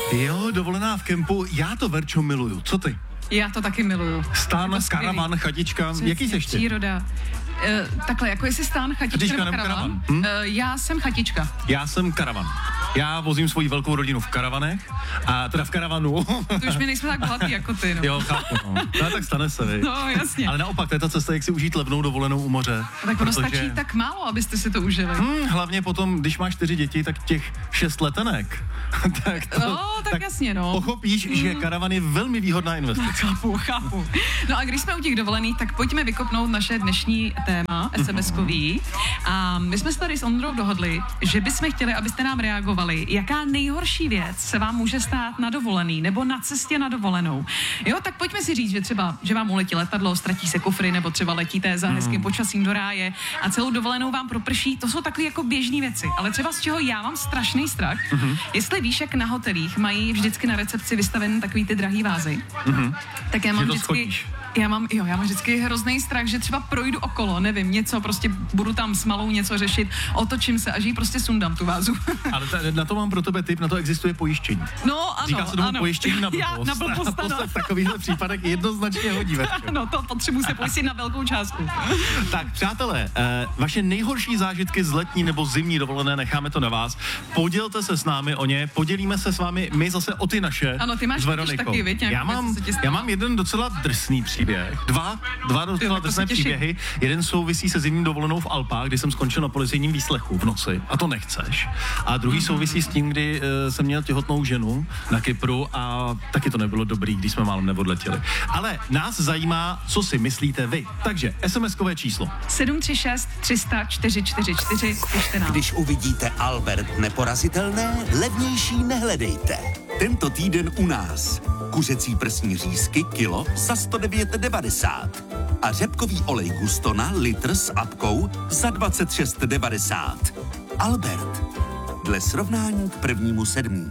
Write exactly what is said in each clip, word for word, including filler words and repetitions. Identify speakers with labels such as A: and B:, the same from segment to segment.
A: Jo, dovolená v kempu, já to, Verčo, miluju. Co ty?
B: Já to taky miluju.
A: Stán, karavan, chatička,
B: Přesně,
A: jaký seš ty?
B: Příroda. Uh, takhle, jako jestli stán, chatička,
A: chatička
B: nebo karavan?
A: karavan. Hm?
B: Uh, já jsem chatička.
A: Já jsem karavan. Já vozím svoji velkou rodinu v karavanech, a teda v karavanu.
B: To už mi nejsme tak bohatý jako ty, no.
A: Jo, chápu, no. No, tak stane se, vy.
B: No, jasně.
A: Ale naopak, to je ta cesta, jak si užít levnou dovolenou u moře.
B: Tak ono protože... stačí tak málo, abyste si to užili.
A: Hmm, hlavně potom, když máš čtyři děti, tak těch šest letenek. tak to,
B: no, tak, tak jasně, no.
A: Pochopíš, mm. že karavan je velmi výhodná investice.
B: Chápu, chápu. No a když jsme u těch dovolených, tak pojďme vykopnout naše dnešní téma, es em eskový. A my jsme se tady s Ondrou dohodli, že bychom chtěli, abyste nám reagovali, jaká nejhorší věc se vám může stát na dovolený nebo na cestě na dovolenou. Jo, tak pojďme si říct, že třeba, že vám uletí letadlo, ztratí se kufry, nebo třeba letíte za hezkým počasím do ráje a celou dovolenou vám proprší. To jsou takové jako běžné věci. Ale třeba z čeho já mám strašný strach, mm-hmm. jestli víš, jak na hotelích mají vždycky na recepci vystaven takový ty drahý vázy, mm-hmm. tak já mám vždycky... Schodíš. Já mám, jo, já mám vždycky hrozný strach, že třeba projdu okolo, nevím, něco, prostě budu tam s malou něco řešit, otočím se a že jí prostě sundám tu vázu. Ale
A: ta, na to mám pro tebe tip, na to existuje pojištění.
B: No, ano,
A: Říká se tomu
B: ano.
A: pojištění na blbost.
B: Já, na blbost,
A: a to se v takovýchhle případech jednoznačně hodí.
B: No, to potřebuji se pojistit na velkou částku.
A: Tak, přátelé, eh, vaše nejhorší zážitky z letní nebo zimní dovolené, necháme to na vás. Podělte se s námi o ně, podělíme se s vámi my zase o ty naše.
B: Ano, ty máš taky, viď,
A: já mám, já mám jeden docela drsný příběh. Dva, dva docela drsné příběhy. Jeden souvisí se zimní dovolenou v Alpách, kdy jsem skončil na policejním výslechu v noci, a to nechceš. A druhý mm-hmm. souvisí s tím, kdy uh, jsem měl těhotnou ženu na Kypru a taky to nebylo dobrý, když jsme málem neodletěli. Ale nás zajímá, co si myslíte vy. Takže es em eskové číslo.
B: sedm tři šest tři sta čtyři čtyři čtyři.
C: Když uvidíte Albert neporazitelné, levnější nehledejte. Tento týden u nás. Kuřecí prsní řízky kilo za sto devět devadesát a řepkový olej Gustona litr s apkou za dvacet šest devadesát. Albert. Dle srovnání k prvnímu sedmý.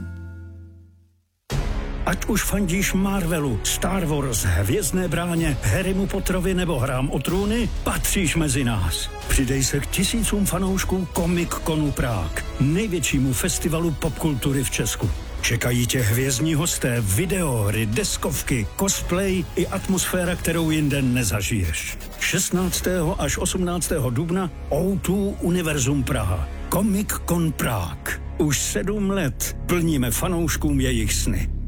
D: Ať už fandíš Marvelu, Star Wars, Hvězdné bráně, Harrymu Potterovi nebo Hrám o trůny, patříš mezi nás. Přidej se k tisícům fanoušků Comic Conu Prague, největšímu festivalu popkultury v Česku. Čekají tě hvězdní hosté, videohry, deskovky, cosplay i atmosféra, kterou jinde nezažiješ. šestnáctého až osmnáctého dubna ó dva Univerzum Praha. Comic Con Prague. Už sedm let plníme fanouškům jejich sny.